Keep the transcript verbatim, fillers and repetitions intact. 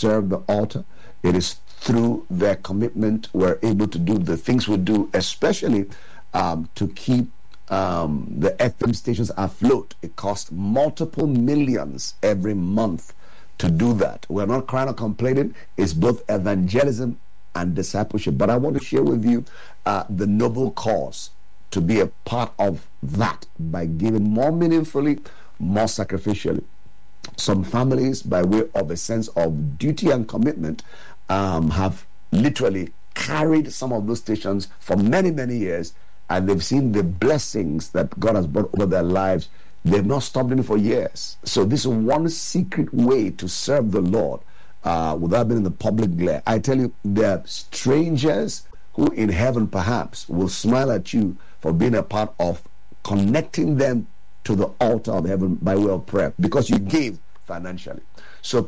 serve the altar. It is through their commitment we're able to do the things we do, especially um, to keep um, the F M stations afloat. It costs multiple millions every month to do that. We're not crying or complaining. It's both evangelism and discipleship. But I want to share with you uh, the noble cause to be a part of that by giving more meaningfully, more sacrificially. Some families, by way of a sense of duty and commitment, um, have literally carried some of those stations for many, many years, and they've seen the blessings that God has brought over their lives. They've not stopped in for years. So this is one secret way to serve the Lord uh, without being in the public glare. I tell you, there are strangers who in heaven perhaps will smile at you for being a part of connecting them to the altar of heaven by way of prayer, because you gave financially. So